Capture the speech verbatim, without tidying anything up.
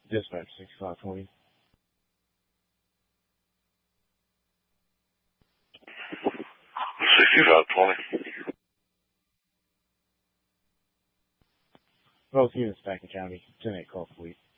Dispatch sixty-five twenty. sixty-five twenty. Both units back in County. ten eight call fleet.